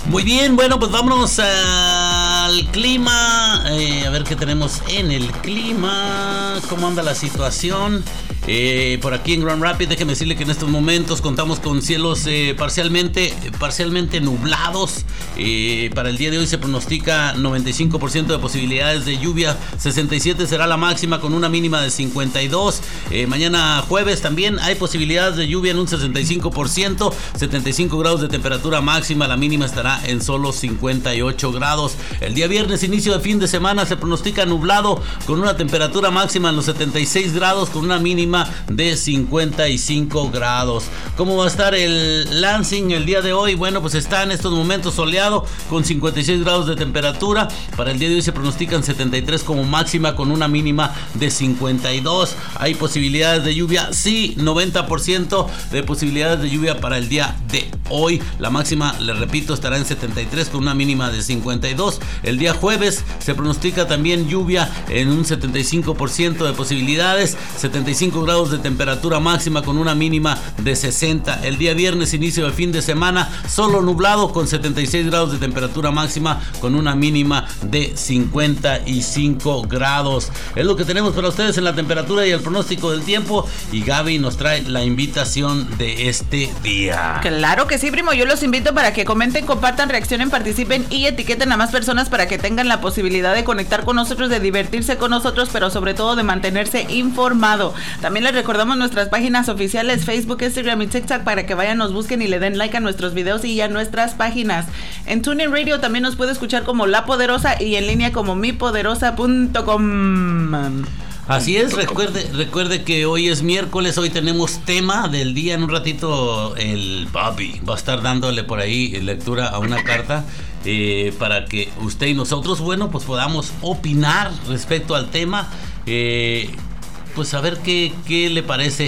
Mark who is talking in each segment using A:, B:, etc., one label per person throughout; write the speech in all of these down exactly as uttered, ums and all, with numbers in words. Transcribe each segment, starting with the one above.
A: Muy bien, bueno, pues vámonos al clima. Eh, a ver qué tenemos en el clima. ¿Cómo anda la situación? Eh, por aquí en Grand Rapids, déjeme decirle que en estos momentos contamos con cielos eh, parcialmente, parcialmente nublados. Eh, para el día de hoy se pronostica noventa y cinco por ciento de posibilidades de lluvia, sesenta y siete será la máxima con una mínima de cincuenta y dos. Eh, mañana jueves también hay posibilidades de lluvia en un sesenta y cinco por ciento, setenta y cinco grados de temperatura máxima, la mínima estará en solo cincuenta y ocho grados. El día viernes, inicio de fin de semana, se pronostica nublado con una temperatura máxima en los setenta y seis grados con una mínima de cincuenta y cinco grados. ¿Cómo va a estar el Lansing el día de hoy? Bueno, pues está en estos momentos soleado con cincuenta y seis grados de temperatura. Para el día de hoy se pronostican setenta y tres como máxima con una mínima de cincuenta y dos. ¿Hay posibilidades de lluvia? Sí, noventa por ciento de posibilidades de lluvia para el día de hoy. La máxima, le repito, estará en setenta y tres con una mínima de cincuenta y dos. El día jueves se pronostica también lluvia en un setenta y cinco por ciento de posibilidades, setenta y cinco grados de temperatura máxima con una mínima de sesenta. El día viernes, inicio de fin de semana, solo nublado con setenta y seis grados de temperatura máxima con una mínima de cincuenta y cinco grados. Es lo que tenemos para ustedes en la temperatura y el pronóstico del tiempo, y Gaby nos trae la invitación de este día.
B: Claro que sí, primo, yo los invito para que comenten, compartan, reaccionen, participen y etiqueten a más personas para que tengan la posibilidad de conectar con nosotros, de divertirse con nosotros, pero sobre todo de mantenerse informado. También les recordamos nuestras páginas oficiales Facebook, Instagram y TikTok para que vayan, nos busquen y le den like a nuestros videos y a nuestras páginas. En TuneIn Radio también nos puede escuchar como La Poderosa y en línea como mi poderosa punto com.
A: Así es, recuerde, recuerde que hoy es miércoles, hoy tenemos tema del día. En un ratito el Bobby va a estar dándole por ahí lectura a una carta eh, para que usted y nosotros, bueno, pues podamos opinar respecto al tema. Eh, pues a ver qué, qué le parece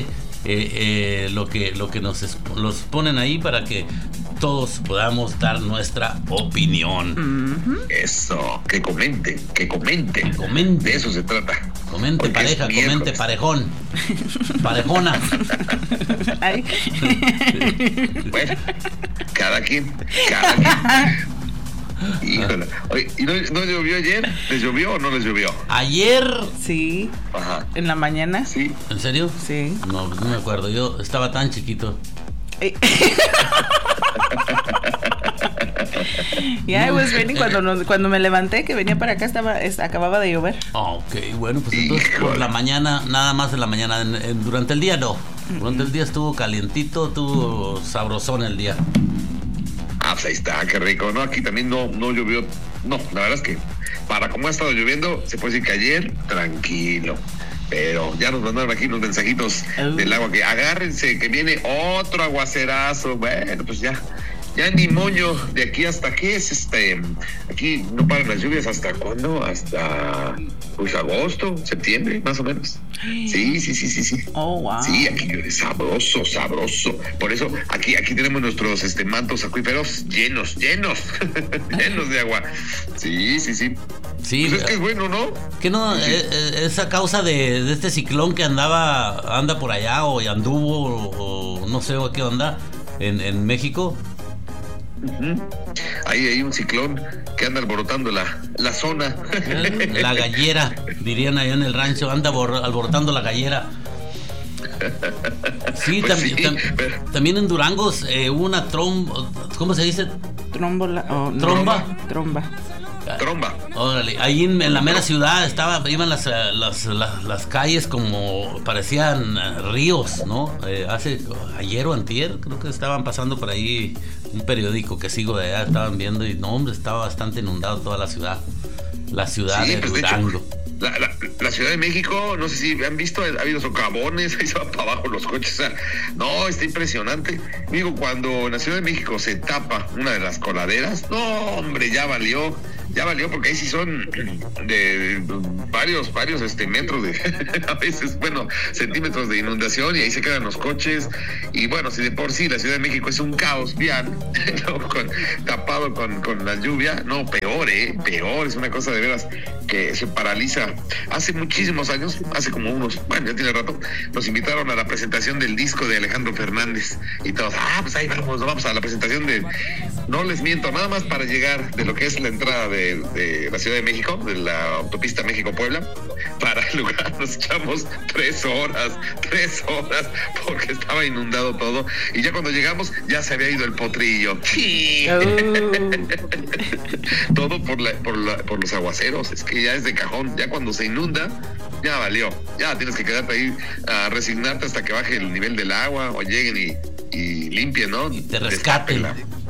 A: eh, eh, lo que, lo que nos los ponen ahí para que todos podamos dar nuestra opinión.
C: Mm-hmm. Eso, que comenten, que comenten.
A: Comenten.
C: De eso se trata.
A: Comente Porque pareja, comente parejón. Parejona.
B: Ay.
C: Bueno, cada quien, cada quien. Híjole. Oye, ¿y no, no llovió ayer? ¿Les llovió o no les llovió?
A: Ayer.
B: Sí.
C: Ajá.
B: En la mañana.
C: Sí.
A: ¿En serio?
B: Sí.
A: No, no me acuerdo. Yo estaba tan chiquito.
B: Ya, yeah, was raining cuando, nos, cuando me levanté, que venía para acá, estaba es, acababa de llover.
A: Oh, ok, bueno, pues entonces Híjole. por la mañana, nada más en la mañana, en, en, durante el día no. Durante el día estuvo calientito, estuvo sabrosón el día.
C: Ah, pues ahí está, qué rico. No, aquí también no, no llovió. No, la verdad es que para cómo ha estado lloviendo, se puede decir que ayer, tranquilo. Pero ya nos mandaron aquí los mensajitos uh. del agua, que agárrense, que viene otro aguacerazo. Bueno, pues ya, ya ni moño, de aquí hasta qué es este, aquí no paran las lluvias, ¿hasta cuándo? Hasta, pues agosto, septiembre, más o menos. Sí, sí, sí, sí, sí.
B: Oh, wow.
C: Sí, aquí llueve sabroso, sabroso. Por eso aquí, aquí tenemos nuestros este mantos acuíferos llenos, llenos, llenos de agua. Sí, sí, sí.
A: Sí,
C: pues es que es bueno, ¿no?
A: Que no, sí. eh, es a causa de, de este ciclón que andaba, anda por allá, o anduvo, o, o no sé qué onda, en, en México.
C: Uh-huh. Ahí hay un ciclón que anda alborotando la, la zona.
A: La gallera, dirían allá en el rancho, anda bor- alborotando la gallera. Sí, pues tam- sí tam- pero... también en Durangos eh, hubo una tromba, ¿cómo se dice?
B: Trombola, oh, no.
A: Tromba.
B: Tromba.
C: Tromba.
A: Órale, ahí en, en la mera ciudad estaba, iban las, las, las, las calles como parecían ríos, ¿no? Eh, hace ayer o antier, creo que estaban pasando por ahí un periódico que sigo de allá, estaban viendo y no, hombre, estaba bastante inundado toda la ciudad, la ciudad sí, de pues Durango.
C: De hecho, la, la, la Ciudad de México, no sé si han visto, ha habido socavones, ahí se van para abajo los coches, o sea, no, está impresionante. Digo, cuando en la Ciudad de México se tapa una de las coladeras, no, hombre, ya valió. Ya valió, porque ahí sí son de varios, varios este metros de, a veces, bueno, centímetros de inundación, y ahí se quedan los coches. Y bueno, si de por sí la Ciudad de México es un caos vial, ¿no? con, tapado con, con la lluvia, no, peor, eh, peor, es una cosa de veras que se paraliza. Hace muchísimos años, hace como unos, bueno, ya tiene rato, nos invitaron a la presentación del disco de Alejandro Fernández y todos, ah, pues ahí vamos, vamos a la presentación de, no les miento, nada más para llegar de lo que es la entrada de, de la Ciudad de México, de la autopista México-Puebla, para el lugar nos echamos tres horas, tres horas, porque estaba inundado todo, y ya cuando llegamos ya se había ido el potrillo. Sí. Oh. Todo por, la, por, la, por los aguaceros, es que ya es de cajón, ya cuando se inunda, ya valió, ya tienes que quedarte ahí a resignarte hasta que baje el nivel del agua o lleguen y, y limpien, ¿no?
A: Y te rescaten.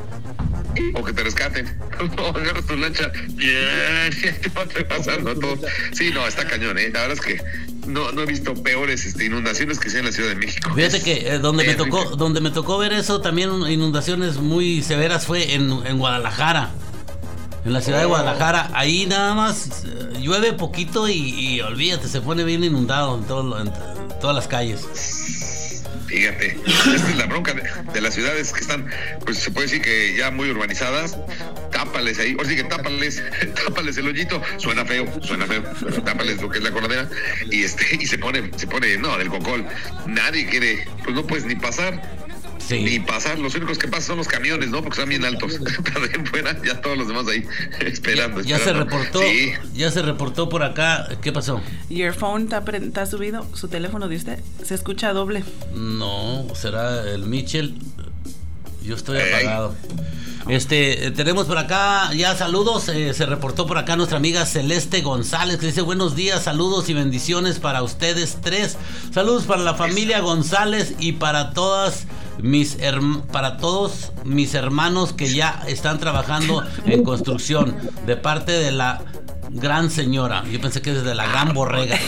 C: O que te rescaten. No, agarras tu lancha, yeah, te va pasando todo. Sí, no, está cañón, ¿eh? La verdad es que no, no he visto peores este, inundaciones que sea en la Ciudad de México.
A: Fíjate que eh, donde me tocó, donde me tocó ver eso también, inundaciones muy severas, fue en, en Guadalajara. En la ciudad oh. de Guadalajara, ahí nada más uh, llueve poquito y, y olvídate, se pone bien inundado en, todo, en todas las calles.
C: Fíjate, esta es la bronca de, de las ciudades que están, pues se puede decir que ya muy urbanizadas. Tápales ahí, o sí que tápales, tápales el hoyito, suena feo, suena feo, pero tápales lo que es la coladera y este, y se pone, se pone, no, del cocol. Nadie quiere, pues no puedes ni pasar. Sí. Ni pasar, los únicos que pasan son los camiones, ¿no? Porque están bien altos. Pero de fuera, ya todos los demás ahí esperando.
A: Ya, ya
C: esperando.
A: se reportó, sí. ya se reportó por acá. ¿Qué pasó?
B: ¿Your phone está, está subido? ¿Su teléfono de usted? ¿Se escucha doble?
A: No, será el Mitchell. Yo estoy hey. apagado. Este, tenemos por acá ya saludos, eh, se reportó por acá nuestra amiga Celeste González, que dice buenos días, saludos y bendiciones para ustedes tres, saludos para la familia González y para todas mis herm- para todos mis hermanos que ya están trabajando en construcción, de parte de la gran señora, yo pensé que es de la gran borrega.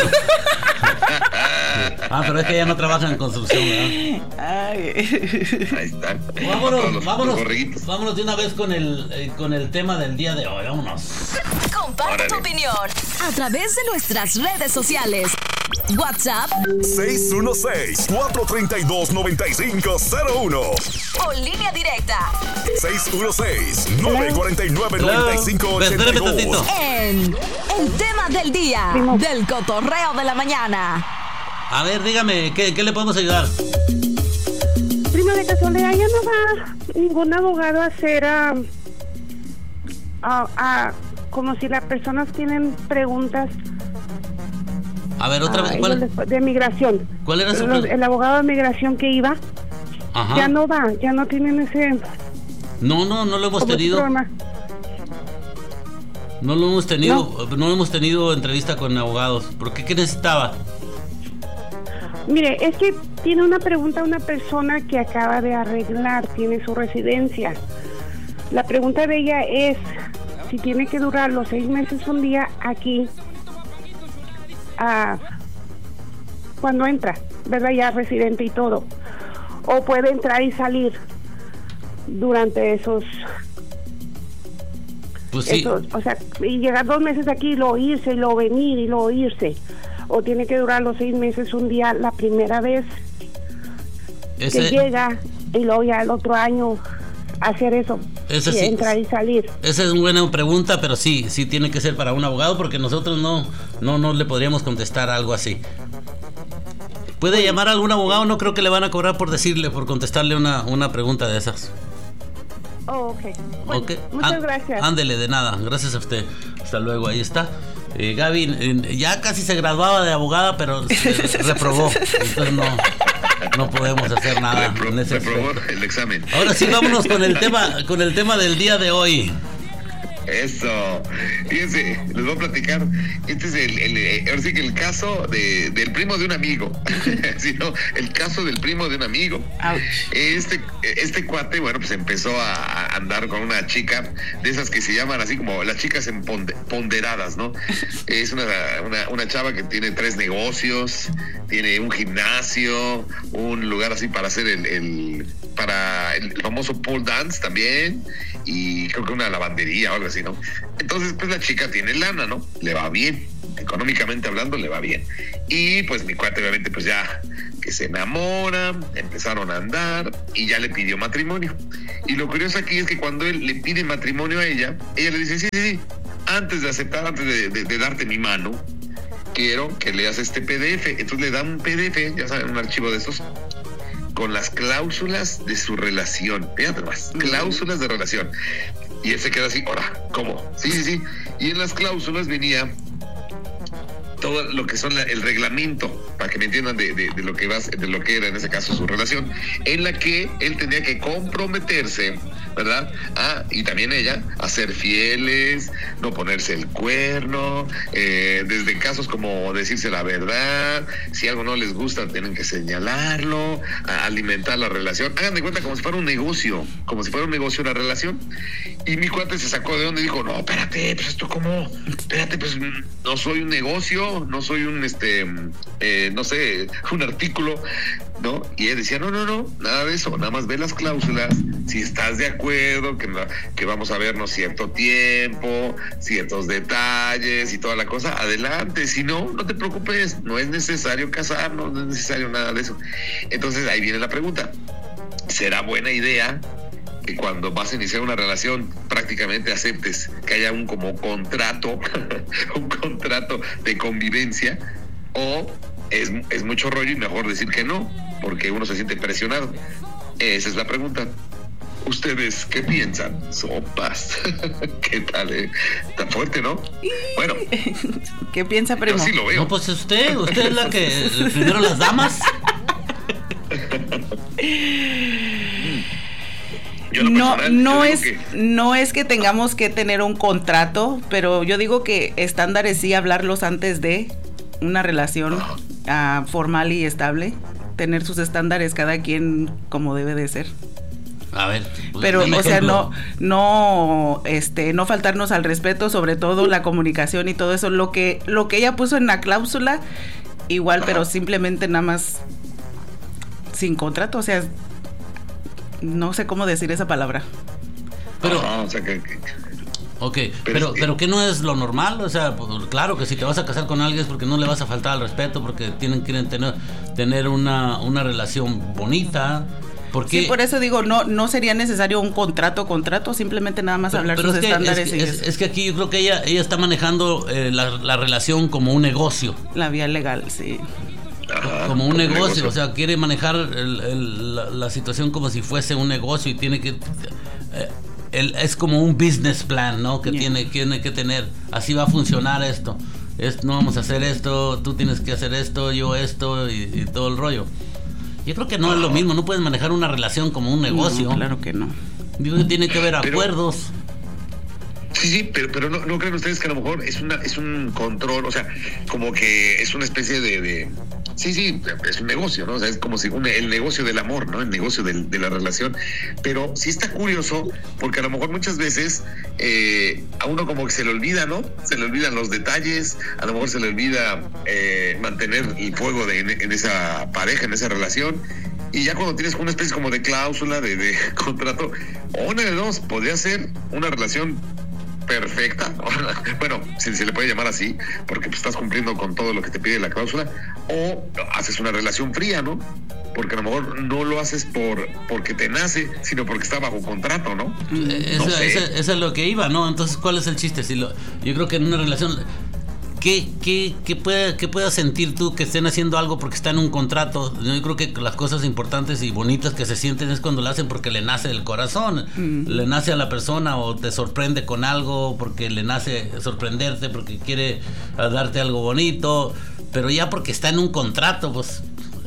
A: Ah, pero es que ella no trabaja en construcción, ¿verdad?
C: Ay. Ahí está.
A: Vámonos, los, vámonos, los vámonos de una vez con el, eh, con el tema del día de hoy. Vámonos.
D: Comparte Órale. tu opinión a través de nuestras redes sociales. WhatsApp
E: seis uno seis, cuatro tres dos, nueve cinco cero uno
D: o línea directa
E: seis uno seis, nueve cuatro nueve, nueve cinco ocho dos.
D: En el tema del día del cotorreo de la mañana.
A: A ver, dígame, ¿qué, qué le podemos ayudar?
F: Prima, de casualidad, ya no va ningún abogado a hacer a, a, a como si las personas tienen preguntas.
A: A ver, otra vez, ¿cuál?
F: De, de migración.
A: ¿Cuál era su
F: Los, el abogado de migración que iba,
A: Ajá.
F: ya no va, ya no tienen ese...
A: No, no, no lo hemos tenido. No lo hemos tenido, no. no hemos tenido entrevista con abogados. ¿Por qué? ¿Qué necesitaba?
F: Mire, es que tiene una pregunta una persona que acaba de arreglar, tiene su residencia. La pregunta de ella es si tiene que durar los seis meses un día aquí, uh, cuando entra, ¿verdad? Ya residente y todo. O puede entrar y salir durante esos...
A: Pues sí.
F: Esos, o sea, y llegar dos meses aquí y luego irse, y luego venir, y luego irse. O tiene que durar los seis meses un día la primera vez ese, que llega y luego ya el otro año hacer eso
A: ese
F: y
A: sí,
F: entrar y salir.
A: Esa es una buena pregunta, pero sí, sí tiene que ser para un abogado porque nosotros no, no, no le podríamos contestar algo así. Puede sí. llamar a algún abogado, no creo que le van a cobrar por decirle, por contestarle una, una pregunta de esas.
F: Oh, ok. Bueno, okay. Muchas Á, gracias.
A: Ándele, de nada. Gracias a usted. Hasta luego. Ahí está. Eh, Gaby eh, ya casi se graduaba de abogada, pero se reprobó. Entonces no, no podemos hacer nada.
C: Repro,
A: en ese
C: reprobó el examen.
A: Ahora sí, vámonos con el tema, con el tema del día de hoy.
C: Eso, fíjense, les voy a platicar. Este es el, el ahora sí que el caso de, del primo de un amigo. ¿Sí, no? El caso del primo de un amigo.
B: Ouch.
C: Este, este cuate, bueno, pues empezó a andar con una chica de esas que se llaman así como las chicas ponderadas, ¿no? Es una, una, una chava que tiene tres negocios, tiene un gimnasio, un lugar así para hacer el, el para el famoso pole dance también, y creo que una lavandería o algo así, ¿no? Entonces, pues la chica tiene lana, ¿no? Le va bien, económicamente hablando, le va bien. Y pues mi cuate, obviamente, pues ya que se enamora, empezaron a andar y ya le pidió matrimonio. Y lo curioso aquí es que cuando él le pide matrimonio a ella, ella le dice, sí, sí, sí, antes de aceptar, antes de, de, de darte mi mano, quiero que leas este P D F. Entonces le dan un P D F, ya saben, un archivo de estos, con las cláusulas de su relación. Fíjate más, cláusulas de relación. Y él se queda así, ahora, ¿cómo? Sí, sí, sí. Y en las cláusulas venía todo lo que son la, el reglamento, para que me entiendan de, de, de lo que va, de lo que era en ese caso su relación, en la que él tenía que comprometerse, ¿verdad? Ah, y también ella, a ser fieles, no ponerse el cuerno, eh, desde casos como decirse la verdad, si algo no les gusta tienen que señalarlo, a alimentar la relación. Hagan de cuenta como si fuera un negocio, como si fuera un negocio la relación. Y mi cuate se sacó de donde y dijo, no, espérate, pues esto cómo, espérate, pues no soy un negocio, no soy un, este, eh, no sé, un artículo, ¿no? Y él decía, no, no, no, nada de eso, nada más ve las cláusulas, si estás de acuerdo, que, que vamos a vernos cierto tiempo, ciertos detalles y toda la cosa, adelante, si no, no te preocupes, no es necesario casarnos, no es necesario nada de eso. Entonces ahí viene la pregunta, ¿será buena idea que cuando vas a iniciar una relación prácticamente aceptes que haya un como contrato, un contrato de convivencia, o es, es mucho rollo y mejor decir que no, porque uno se siente presionado? Esa es la pregunta. ¿Ustedes qué piensan? Sopas. ¿Qué tal, eh? Tan fuerte, ¿no? Bueno.
B: ¿Qué piensa, primo?
C: Yo sí lo veo.
A: No, pues usted, usted es la que... Primero las damas.
B: No, no es, que... no es que tengamos que tener un contrato, pero yo digo que estándares sí hablarlos antes de una relación uh, formal y estable, tener sus estándares cada quien como debe de ser.
A: A ver,
B: pero o sea, no no este no faltarnos al respeto, sobre todo la comunicación y todo eso, lo que lo que ella puso en la cláusula igual, pero simplemente nada más sin contrato, o sea, no sé cómo decir esa palabra.
A: Pero,
C: Ajá, o sea que, que,
A: ok, pero,
C: pero,
A: pero, pero ¿qué no es lo normal? O sea, pues, claro que si te vas a casar con alguien es porque no le vas a faltar al respeto, porque tienen que tener, tener una, una relación bonita. Porque,
B: sí, por eso digo, no no sería necesario un contrato, contrato, simplemente nada más pero, hablar pero sus es estándares.
A: Que, es, y es, es que aquí yo creo que ella, ella está manejando eh, la, la relación como un negocio.
B: La vía legal, sí.
A: Ajá, como un negocio, negocio, o sea, quiere manejar el, el, la, la situación como si fuese un negocio y tiene que... Eh, el, es como un business plan, ¿no? Que yeah. tiene, tiene que tener, así va a funcionar esto. Es, no vamos a hacer esto, tú tienes que hacer esto, yo esto y, y todo el rollo. Yo creo que no es lo mismo, no puedes manejar una relación como un negocio.
B: No, claro que no.
A: Digo que tiene que haber
C: pero,
A: acuerdos.
C: Sí, sí, pero, pero no, no creen ustedes que a lo mejor es una es un control, o sea, como que es una especie de... de sí, sí, es un negocio, ¿no? O sea, es como si un, el negocio del amor, ¿no? El negocio del, de la relación. Pero sí está curioso, porque a lo mejor muchas veces eh, a uno como que se le olvida, ¿no? Se le olvidan los detalles, a lo mejor se le olvida eh, mantener el fuego de, en, en esa pareja, en esa relación. Y ya cuando tienes una especie como de cláusula, de, de contrato, o una de dos, podría ser una relación perfecta, bueno, si se le puede llamar así, porque pues, estás cumpliendo con todo lo que te pide la cláusula, o haces una relación fría, ¿no? Porque a lo mejor no lo haces por porque te nace, sino porque está bajo contrato, ¿no?
A: Eso,
C: no sé.
A: eso, eso es lo que iba, ¿no? Entonces, ¿cuál es el chiste? Si lo, yo creo que en una relación... ¿Qué, qué, qué, puede, ¿Qué puedas sentir tú que estén haciendo algo porque está en un contrato? Yo creo que las cosas importantes y bonitas que se sienten es cuando lo hacen porque le nace del corazón, mm. le nace a la persona, o te sorprende con algo porque le nace sorprenderte, porque quiere darte algo bonito, pero ya porque está en un contrato, pues...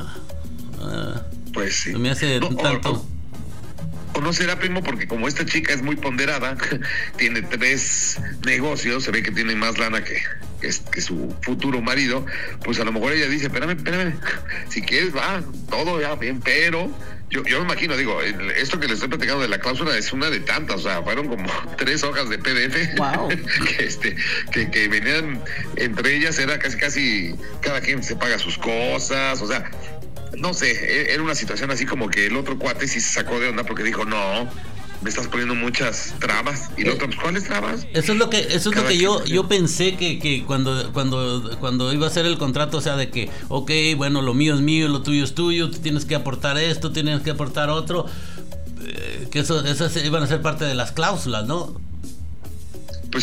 A: Uh,
C: pues sí.
A: Me hace no, tanto...
C: O, o no será, primo, porque como esta chica es muy ponderada, tiene tres negocios, se ve que tiene más lana que... Que, que su futuro marido, pues a lo mejor ella dice, espérame, espérame, si quieres va, todo ya bien, pero yo, yo me imagino, digo, esto que les estoy platicando de la cláusula es una de tantas, o sea, fueron como tres hojas de P D F.
B: Wow.
C: que, este, que, que venían entre ellas, era casi casi cada quien se paga sus cosas, o sea, no sé, era una situación así como que el otro cuate sí se sacó de onda porque dijo, no, me estás poniendo muchas trabas. Y el otro, pues, ¿cuáles trabas?
A: Eso es lo que, eso es lo que yo, yo pensé que, que cuando, cuando, cuando iba a hacer el contrato, o sea, de que, ok, bueno, lo mío es mío, lo tuyo es tuyo, tú tienes que aportar esto, tienes que aportar otro, eh, que eso, esas iban a ser parte de las cláusulas, ¿no?
C: Pues sí,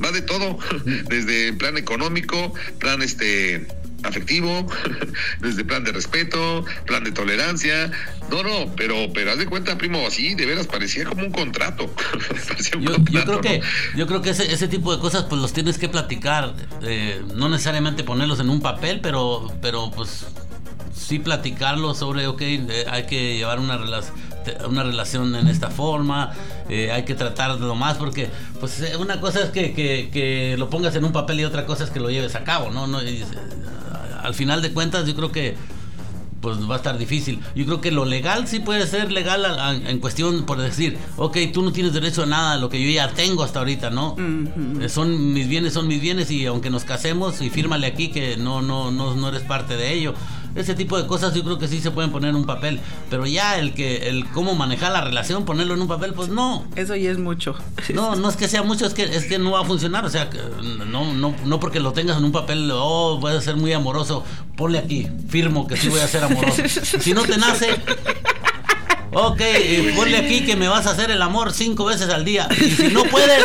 C: va de todo, desde plan económico, plan este afectivo, desde plan de respeto, plan de tolerancia. No, no, pero pero haz de cuenta, primo, así de veras parecía como un contrato. un
A: yo,
C: contrato
A: yo creo
C: ¿no?
A: que yo creo que ese, ese tipo de cosas pues los tienes que platicar, eh, no necesariamente ponerlos en un papel, pero pero pues sí platicarlos sobre, ok, eh, hay que llevar una relación una relación en esta forma, eh, hay que tratarlo más, porque pues una cosa es que, que, que lo pongas en un papel y otra cosa es que lo lleves a cabo, ¿no? no y, al final de cuentas yo creo que pues va a estar difícil. Yo creo que lo legal sí puede ser legal a, a, en cuestión por decir, ok, tú no tienes derecho a nada de lo que yo ya tengo hasta ahorita, ¿no? Uh-huh. Son mis bienes, son mis bienes, y aunque nos casemos y fírmale aquí que no, no, no, no eres parte de ello. Ese tipo de cosas yo creo que sí se pueden poner en un papel, pero ya el que el cómo manejar la relación, ponerlo en un papel, pues no.
B: Eso ya es mucho.
A: No, no es que sea mucho, es que es que no va a funcionar, o sea, no no no porque lo tengas en un papel, oh, voy a ser muy amoroso, ponle aquí, firmo que sí voy a ser amoroso. Si no te nace, ok, eh, ponle aquí que me vas a hacer el amor cinco veces al día, y si no puedes,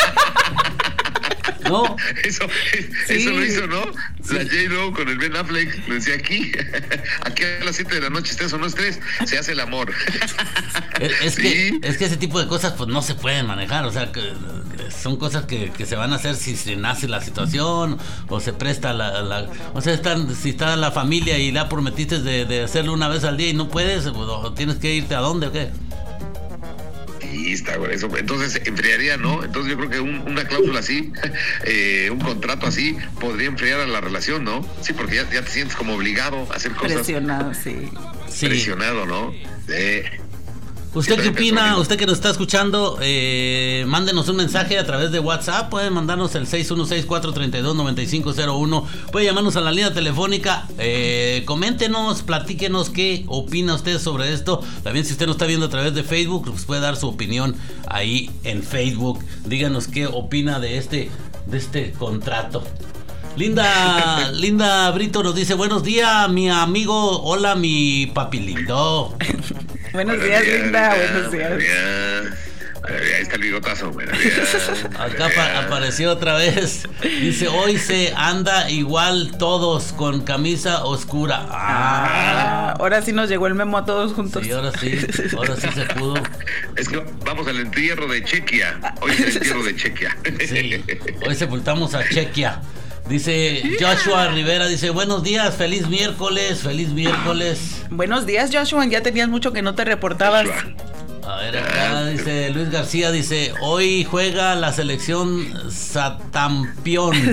A: no.
C: Eso, sí. Eso lo hizo, ¿no? Sí. La J-Lo con el Ben Affleck, lo decía aquí. Aquí a las siete de la noche, estés o no estés, se hace el amor.
A: Es, es, sí. que, es que ese tipo de cosas pues no se pueden manejar, o sea, que, que son cosas que, que se van a hacer si se nace la situación o se presta la... la o sea, están, si está la familia y la prometiste de, de hacerlo una vez al día y no puedes, pues, o tienes que irte a dónde o qué.
C: Sí, está, güey, eso. Entonces enfriaría, ¿no? Entonces yo creo que un, una cláusula así, eh, un contrato así, podría enfriar a la relación, ¿no? Sí, porque ya, ya te sientes como obligado a hacer cosas.
B: Presionado, sí.
C: Presionado, ¿no? Sí.
A: ¿Usted qué opina? Usted que nos está escuchando, eh, mándenos un mensaje a través de WhatsApp. Pueden mandarnos el seis uno seis, cuatro tres dos, nueve cinco cero uno. Puede llamarnos a la línea telefónica. Eh, coméntenos, platíquenos qué opina usted sobre esto. También si usted nos está viendo a través de Facebook, pues puede dar su opinión ahí en Facebook. Díganos qué opina de este, de este contrato. Linda, Linda Brito nos dice, buenos días, mi amigo. Hola, mi papi lindo.
B: Buenos días, Linda. Buenos días.
C: Buenos días. Ahí está el bigotazo. Buenos días.
A: Acá pa- apareció otra vez. Dice, hoy se anda igual todos con camisa oscura.
B: Ah, ahora sí nos llegó el memo a todos juntos.
A: Sí, ahora sí. Ahora sí se pudo.
C: Es que vamos al entierro de Chequia. Hoy es el entierro de Chequia.
A: Sí. Hoy sepultamos a Chequia. Dice Joshua Rivera, dice, buenos días, feliz miércoles, feliz miércoles.
B: Buenos días, Joshua, ya tenías mucho que no te reportabas.
A: A ver, acá dice Luis García, dice, hoy juega la selección Satampión.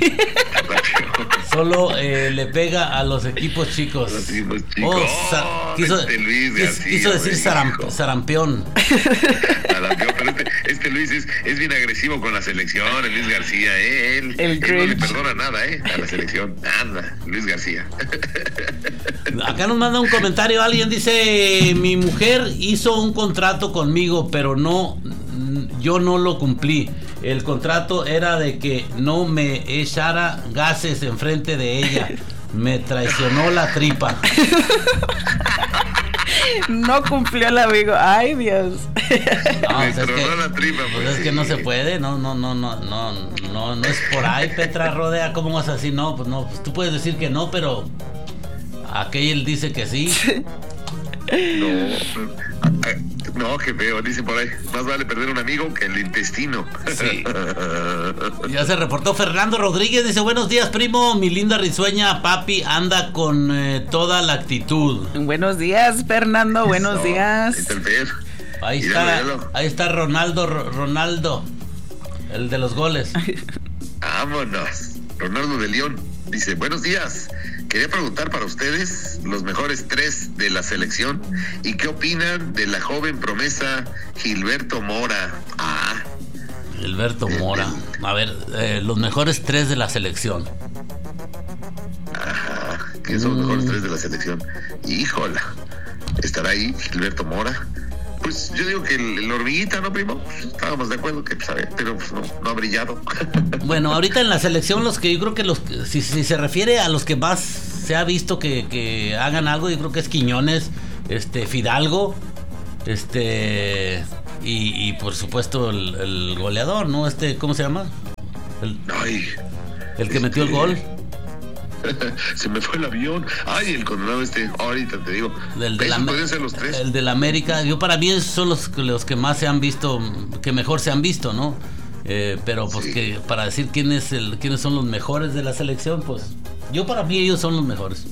A: Solo eh, le pega a los equipos chicos.
C: Los equipos chicos.
A: Oh, sa- quiso,
C: este Luis García,
A: quiso decir saram- sarampión.
C: Sarampión, pero este, este Luis es, es bien agresivo con la selección, el Luis García, ¿eh? Él,
B: el
C: él no le perdona nada, ¿eh? A la selección, nada, Luis García.
A: Acá nos manda un comentario, alguien dice, mi mujer hizo un contrato conmigo, pero no, yo no lo cumplí. El contrato era de que no me echara gases enfrente de ella. Me traicionó la tripa.
B: No cumplió el amigo. Ay, Dios.
A: No,
C: me
A: pues es,
C: tronó
A: que,
C: la tripa.
A: pues es
C: sí.
A: que no se puede, no, no, no, no, no, no, no es por ahí, Petra Rodea, ¿cómo vas así? No, pues no, pues tú puedes decir que no, pero aquel dice que sí.
C: No, no, qué feo, dice por ahí. Más vale perder un amigo que el intestino.
A: Sí. Ya se reportó Fernando Rodríguez, dice, buenos días, primo, mi linda risueña papi anda con eh, toda la actitud.
B: Buenos días, Fernando, buenos
C: No,
B: días.
C: Ahí está el pez.
A: Ahí
C: Míralo,
A: está,
C: míralo.
A: ahí está Ronaldo, Ronaldo, el de los goles.
C: Vámonos. Ronaldo de León dice, buenos días. Quería preguntar para ustedes los mejores tres de la selección y qué opinan de la joven promesa Gilberto Mora. Ah,
A: Gilberto Mora. A ver, eh, los mejores tres de la selección.
C: ajá, que son los
A: Mm.
C: mejores tres de la selección. Híjola, ¿estará ahí Gilberto Mora? Pues yo digo que el, el hormiguita, ¿no, primo? Estábamos de acuerdo que, pues, a ver, pero pues, no, no ha brillado.
A: Bueno, ahorita en la selección los que yo creo que los si, si se refiere a los que más se ha visto que, que hagan algo, yo creo que es Quiñones, este Fidalgo, este y, y por supuesto el, el goleador, ¿no? Este, ¿cómo se llama? El,
C: Ay,
A: el que
C: este...
A: metió el gol.
C: Se me fue el avión. Ay, el condenado este, ahorita te digo.
A: El de la,
C: pueden ser los tres.
A: El de la América, yo para mí esos son los, los que más se han visto, que mejor se han visto, ¿no? Eh, pero pues sí. que para decir quién es el, quiénes son los mejores de la selección, pues yo para mí ellos son los mejores.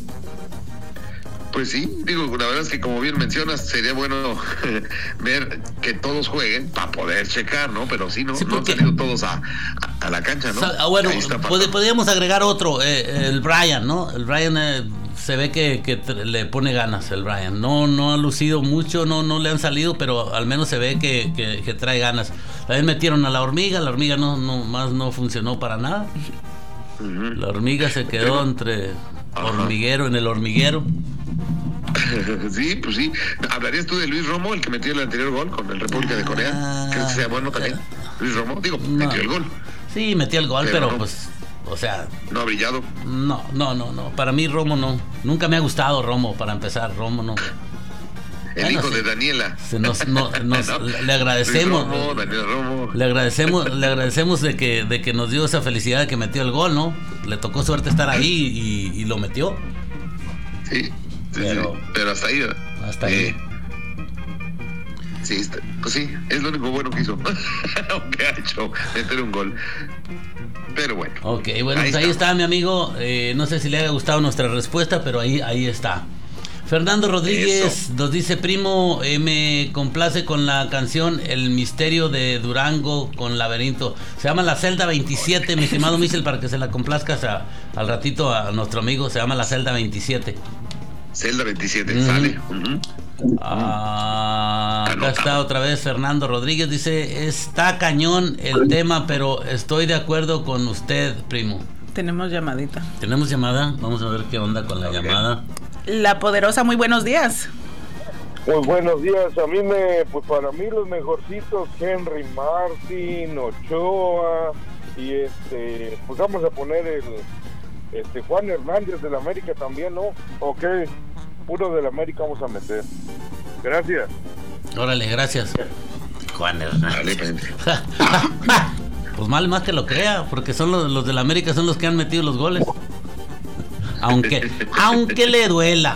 C: Pues sí, digo, la verdad es que como bien mencionas, sería bueno ver que todos jueguen para poder checar, ¿no? Pero sí, no, sí, porque... no han salido todos a, a, a la cancha, ¿no?
A: Ah, bueno, pod- podríamos agregar otro, eh, el Brian, ¿no? El Brian eh, se ve que, que le pone ganas, el Brian. No, no ha lucido mucho, no, no le han salido, pero al menos se ve que, que, que trae ganas. También metieron a la hormiga, la hormiga no, no más no funcionó para nada. Uh-huh. La hormiga se quedó pero... entre hormiguero, en el hormiguero.
C: Sí, pues sí. ¿Hablarías tú de Luis Romo, el que metió el anterior gol con el República de Corea? Ah, ¿crees que sea bueno también? Luis Romo, digo, no. metió el gol.
A: Sí, metió el gol, pero, pero no, pues, o sea...
C: ¿No ha brillado?
A: No, no, no, no. Para mí Romo no. Nunca me ha gustado Romo, para empezar. Romo no.
C: El bueno, hijo de Daniela.
A: Nos, no, nos, no. Le agradecemos.
C: Romo, Daniela Romo.
A: Le agradecemos, le agradecemos de que, de que nos dio esa felicidad de que metió el gol, ¿no? Le tocó suerte estar ahí y, y lo metió.
C: Sí. Sí, pero, sí, pero hasta ahí,
A: hasta ahí.
C: Eh, sí, está, pues sí, es lo único bueno que hizo. Aunque ha hecho meter un gol. Pero bueno.
A: Ok, bueno, ahí, pues ahí está. está mi amigo. Eh, no sé si le haya gustado nuestra respuesta, pero ahí, ahí está. Fernando Rodríguez Eso. nos dice, primo, eh, me complace con la canción El Misterio de Durango con Laberinto. Se llama La Celda veintisiete, mi estimado Michel, para que se la complazcas a, al ratito a nuestro amigo. Se llama La Celda veintisiete.
C: Celda veintisiete, mm. sale. Uh-huh.
A: Ah, acá está otra vez Fernando Rodríguez. Dice, está cañón el tema, pero estoy de acuerdo con usted, primo.
B: Tenemos llamadita.
A: ¿Tenemos llamada? Vamos a ver qué onda con la okay. llamada.
B: La Poderosa, muy buenos días.
G: Muy buenos días. A mí me, pues para mí los mejorcitos, Henry Martin, Ochoa, y este, pues vamos a poner el... Este Juan Hernández del América también, ¿no? Ok, puro del América vamos a meter. Gracias.
A: Órale, gracias. Juan Hernández. Pues mal más que lo crea, porque son los, los del América son los que han metido los goles. Aunque, aunque le duela.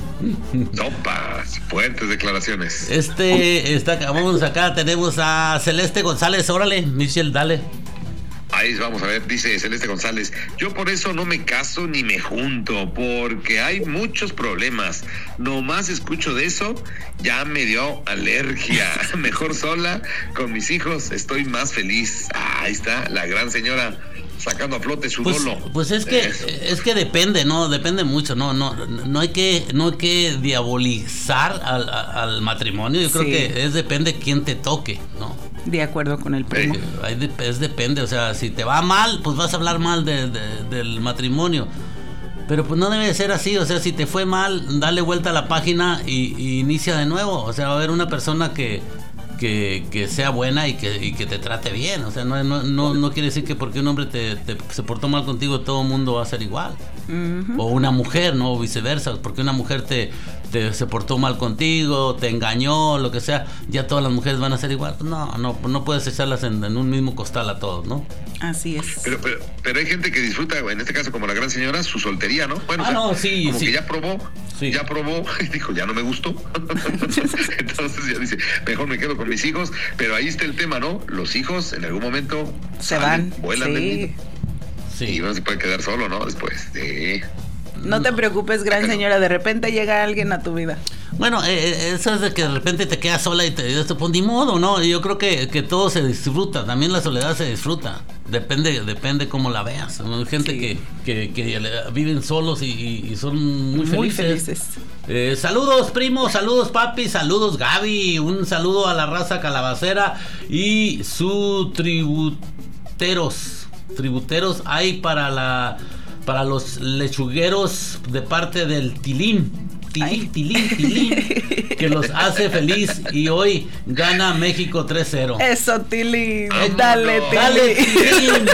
C: Sopas, fuertes declaraciones.
A: Este, está, vamos acá, tenemos a Celeste González. Órale, Michelle, dale.
C: Ahí vamos a ver, dice Celeste González, yo por eso no me caso ni me junto, porque hay muchos problemas, nomás escucho de eso, ya me dio alergia, mejor sola, con mis hijos estoy más feliz. Ah, ahí está, la gran señora sacando a flote su
A: pues,
C: dolo.
A: Pues es que, eso. es que depende, ¿no? Depende mucho, no, no, no hay que, no hay que diabolizar al, al matrimonio, yo creo sí. que es depende quién te toque, ¿no?
B: De acuerdo con el primo.
A: Eh, es depende, o sea, si te va mal, pues vas a hablar mal de, de, del matrimonio. Pero pues no debe de ser así, o sea, si te fue mal, dale vuelta a la página y, y inicia de nuevo. O sea, va a haber una persona que, que, que sea buena y que, y que te trate bien. O sea, no, no, no, no quiere decir que porque un hombre te, te, se portó mal contigo, todo el mundo va a ser igual. Uh-huh. O una mujer, ¿no? O viceversa, porque una mujer te... Te, se portó mal contigo, te engañó, lo que sea, ya todas las mujeres van a ser igual. No, no, no puedes echarlas en, en un mismo costal a todos, ¿no?
B: Así es.
C: Pero, pero, pero hay gente que disfruta, en este caso como la gran señora, su soltería, ¿no? Bueno,
A: ah, o sea, no, sí,
C: como
A: sí.
C: que ya probó,
A: sí.
C: ya probó, y dijo, ya no me gustó. Entonces ya dice, mejor me quedo con mis hijos, pero ahí está el tema, ¿no? Los hijos en algún momento
B: se
C: salen,
B: van,
C: vuelan
B: sí.
C: del nido.
A: Sí.
C: Y uno se puede quedar solo, ¿no? Después, sí.
B: No te preocupes, gran señora, de repente llega alguien a tu vida.
A: Bueno, eh, eso es de que de repente te quedas sola y te, te pues ni modo, ¿no? Yo creo que, que todo se disfruta, también la soledad se disfruta. Depende depende cómo la veas. Hay gente sí. que, que, que viven solos y, y son muy felices. Muy felices. Eh, saludos, primo, saludos, papi, saludos, Gaby. Un saludo a la raza calabacera y su tributeros. Tributeros hay para la... Para los lechugueros de parte del Tilín, Tilín, Tilín, Tilín, que los hace feliz y hoy gana México tres cero.
B: Eso, Tilín, dale,
A: no. Dale, Tilín.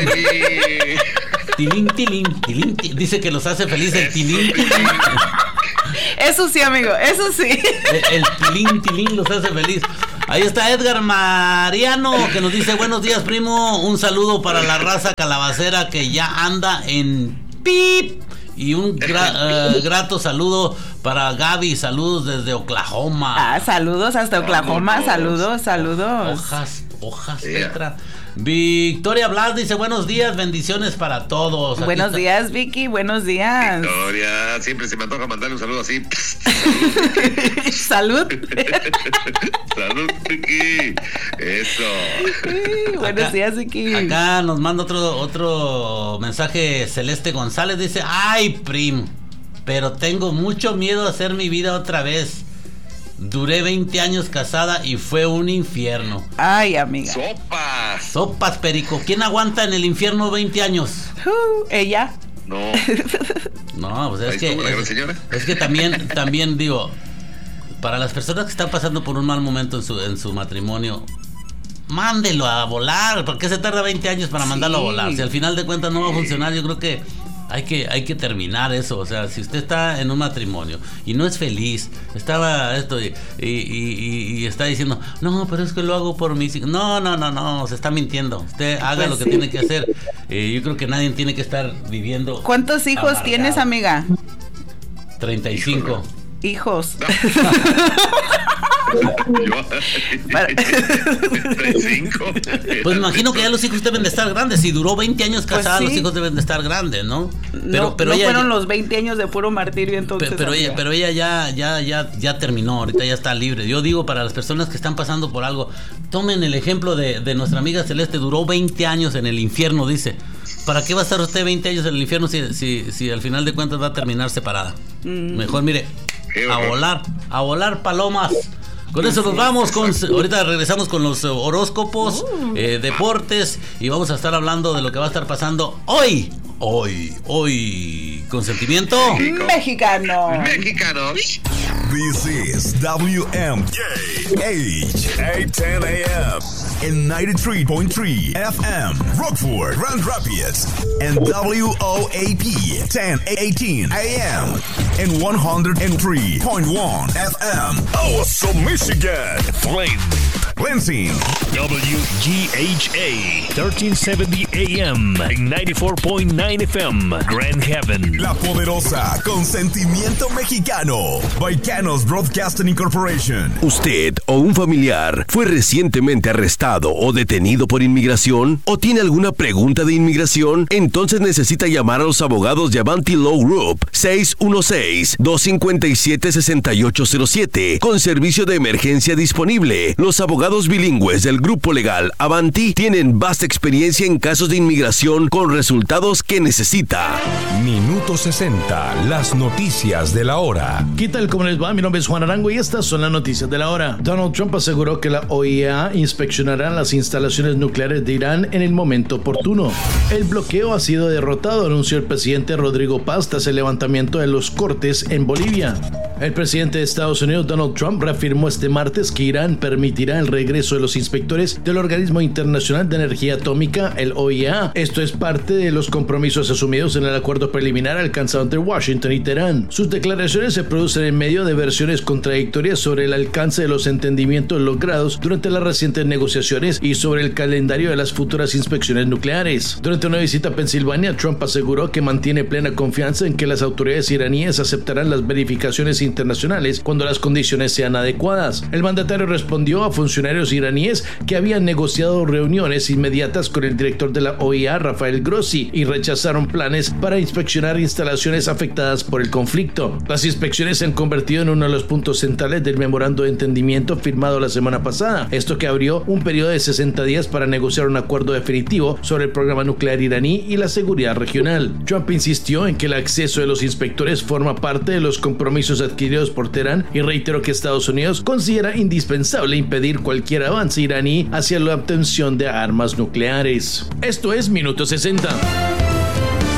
A: Tilín, Tilín, Tilín, Tilín, dice que los hace feliz el Tilín, Tilín.
B: Eso sí, amigo, eso sí.
A: El, el Tilín, Tilín los hace feliz. Ahí está Edgar Mariano, que nos dice: buenos días, primo. Un saludo para la raza calabacera que ya anda en pip. Y un gra- uh, grato saludo para Gaby. Saludos desde Oklahoma.
B: Ah, saludos hasta Oklahoma. Vamos. Saludos, saludos.
A: Hojas, hojas, yeah. Petra. Victoria Blas dice: buenos días, bendiciones para todos.
B: Buenos Aquí días, está. Vicky, buenos días.
C: Victoria, siempre se me antoja mandarle un saludo así.
B: Salud.
C: Salud, Vicky. Eso.
B: Sí, buenos
A: acá,
B: días, Vicky.
A: Acá nos manda otro, otro mensaje Celeste González. Dice: ay, prim, pero tengo mucho miedo a hacer mi vida otra vez. Duré veinte años casada y fue un infierno.
B: Ay, amiga.
C: Sopas.
A: Sopas, perico. ¿Quién aguanta en el infierno veinte años?
B: Uh, ella.
C: No.
A: No, pues es
C: Ahí
A: que
C: estuvo la gran
A: es,
C: señora.
A: es que también, también digo, para las personas que están pasando por un mal momento en su, en su matrimonio, mándelo a volar. ¿Por qué se tarda veinte años para mandarlo sí. a volar? Si al final de cuentas no va a funcionar, yo creo que Hay que, hay que terminar eso. O sea, si usted está en un matrimonio y no es feliz, estaba esto y, y, y, y está diciendo, no, pero es que lo hago por mis hijos. No, no, no, no, se está mintiendo. Usted haga pues lo que sí. tiene que hacer. Eh, yo creo que nadie tiene que estar viviendo.
B: ¿Cuántos hijos amargado. Tienes, amiga?
A: treinta y cinco.
B: Hijos. No.
A: Pues me imagino que ya los hijos deben de estar grandes. Si duró veinte años casada, pues sí. los hijos deben de estar grandes, ¿no?
B: Pero, no, pero no ella, fueron los veinte años de puro martirio entonces.
A: Pero, pero ella, pero ella ya, ya, ya, ya terminó, ahorita ya está libre. Yo digo, para las personas que están pasando por algo, tomen el ejemplo de, de nuestra amiga Celeste. Duró veinte años en el infierno, dice. ¿Para qué va a estar usted veinte años en el infierno si, si, si al final de cuentas va a terminar separada? Mm. Mejor, mire, a volar, a volar palomas. Con eso nos vamos, con, ahorita regresamos con los horóscopos, eh, deportes, y vamos a estar hablando de lo que va a estar pasando hoy, hoy, hoy, consentimiento
B: mexicano.
C: Mexicano.
E: This is W M K H eight ten A M and ninety-three point three F M, Rockford, Grand Rapids, and W O A P ten eighteen A M and one oh three point one F M. Awesome, Michigan. Flame. Lansing.
H: W G H A thirteen seventy A M and ninety-four point nine F M, Grand Haven.
E: La poderosa Consentimiento Mexicano. Baicanos Broadcasting Incorporation.
I: ¿Usted o un familiar fue recientemente arrestado o detenido por inmigración? ¿O tiene alguna pregunta de inmigración? Entonces necesita llamar a los abogados de Avanti Law Group seis uno seis, dos cinco siete, seis ocho cero siete con servicio de emergencia disponible. Los abogados bilingües del grupo legal Avanti tienen vasta experiencia en casos de inmigración con resultados que necesita.
J: Minuto sesenta, las noticias de la hora.
K: ¿Qué tal? ¿Cómo les va? Mi nombre es Juan Arango y estas son las noticias de la hora. Donald Trump aseguró que la O E A inspeccionará las instalaciones nucleares de Irán en el momento oportuno. El bloqueo ha sido derrotado, anunció el presidente Rodrigo Paz tras el levantamiento de los cortes en Bolivia. El presidente de Estados Unidos, Donald Trump, reafirmó este martes que Irán permitirá el regreso de los inspectores del Organismo Internacional de Energía Atómica, el O E A. Esto es parte de los compromisos asumidos en el acuerdo preliminar alcanzado entre Washington y Teherán. Sus declaraciones se producen en medio de versiones contradictorias sobre el alcance de los entendimientos logrados durante las recientes negociaciones y sobre el calendario de las futuras inspecciones nucleares. Durante una visita a Pensilvania, Trump aseguró que mantiene plena confianza en que las autoridades iraníes aceptarán las verificaciones internacionales cuando las condiciones sean adecuadas. El mandatario respondió a funcionarios iraníes que habían negociado reuniones inmediatas con el director de la O E A, Rafael Grossi, y rechazaron planes para inspeccionar instalaciones afectadas por el conflicto. Las inspecciones se han convertido en uno de los puntos centrales del memorando de entendimiento firmado la semana pasada, esto que abrió un periodo de sesenta días para negociar un acuerdo definitivo sobre el programa nuclear iraní y la seguridad regional. Trump insistió en que el acceso de los inspectores forma parte de los compromisos adquiridos por Teherán y reiteró que Estados Unidos considera indispensable impedir cualquier avance iraní hacia la obtención de armas nucleares. Esto es Minuto sesenta.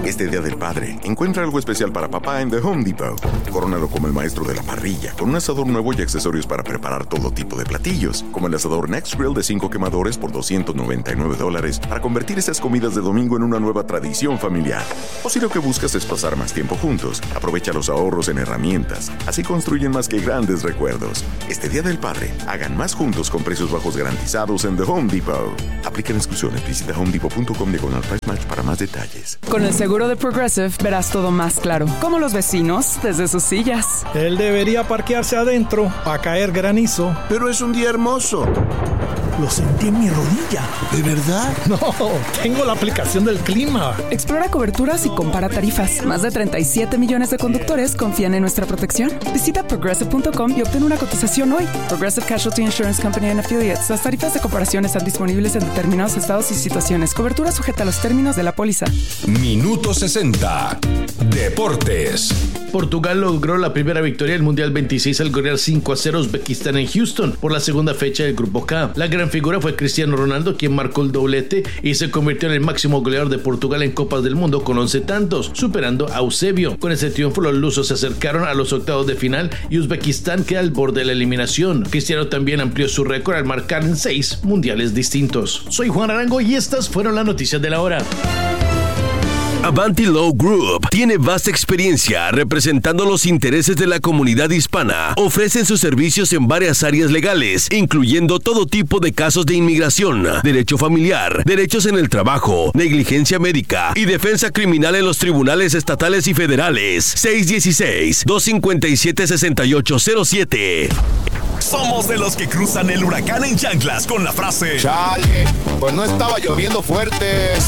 L: Este Día del Padre, encuentra algo especial para papá en The Home Depot. Corónalo como el maestro de la parrilla, con un asador nuevo y accesorios para preparar todo tipo de platillos, como el asador Next Grill de cinco quemadores por doscientos noventa y nueve dólares para convertir esas comidas de domingo en una nueva tradición familiar. O si lo que buscas es pasar más tiempo juntos, aprovecha los ahorros en herramientas. Así construyen más que grandes recuerdos. Este Día del Padre, hagan más juntos con precios bajos garantizados en The Home Depot. Aplican exclusiones. Visita home depot punto com diagonal price match para más detalles.
M: Con el seguro de Progressive verás todo más claro, como los vecinos desde sus sillas.
N: Él debería parquearse adentro para caer granizo.
O: Pero es un día hermoso.
N: Lo sentí en mi rodilla.
O: ¿De verdad?
N: No, tengo la aplicación del clima.
M: Explora coberturas y compara tarifas. Más de treinta y siete millones de conductores confían en nuestra protección. Visita progressive punto com y obtén una cotización hoy. Progressive Casualty Insurance Company and Affiliates. Las tarifas de comparación están disponibles en determinados estados y situaciones. Cobertura sujeta a los términos de la póliza.
J: Minuto sesenta. Deportes.
K: Portugal logró la primera victoria del Mundial veintiséis al golear cinco a cero a Uzbekistán en Houston por la segunda fecha del Grupo K. La gran figura fue Cristiano Ronaldo, quien marcó el doblete y se convirtió en el máximo goleador de Portugal en Copas del Mundo con once tantos, superando a Eusebio. Con ese triunfo los lusos se acercaron a los octavos de final y Uzbekistán queda al borde de la eliminación. Cristiano también amplió su récord al marcar en seis mundiales distintos. Soy Juan Arango y estas fueron las noticias de la hora.
I: Avanti Law Group tiene vasta experiencia representando los intereses de la comunidad hispana. Ofrecen sus servicios en varias áreas legales, incluyendo todo tipo de casos de inmigración, derecho familiar, derechos en el trabajo, negligencia médica y defensa criminal en los tribunales estatales y federales. seis uno seis, dos cinco siete, seis ocho cero siete.
E: Somos de los que cruzan el huracán en chanclas con la frase
O: Chale, pues no estaba lloviendo fuerte.